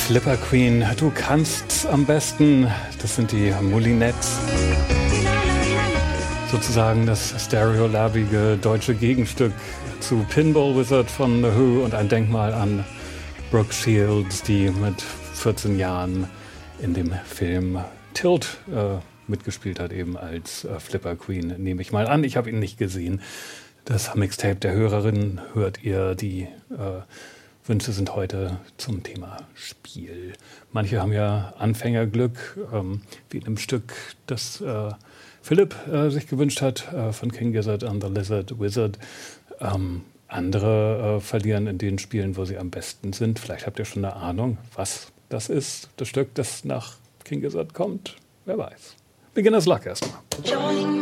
Flipper Queen, du kannst am besten, das sind die Moulinettes. Sozusagen das stereolabige deutsche Gegenstück zu Pinball Wizard von The Who und ein Denkmal an Brooke Shields, die mit 14 Jahren in dem Film Tilt mitgespielt hat, eben als Flipper Queen, nehme ich mal an. Ich habe ihn nicht gesehen. Das Mixtape der Hörerin hört ihr. Die Wünsche sind heute zum Thema Spiel. Manche haben ja Anfängerglück, wie in einem Stück, das Philipp sich gewünscht hat, von King Gizzard and the Lizard Wizard. Andere verlieren in den Spielen, wo sie am besten sind. Vielleicht habt ihr schon eine Ahnung, was das ist, das Stück, das nach King Gizzard kommt. Wer weiß. Beginner's Luck erstmal.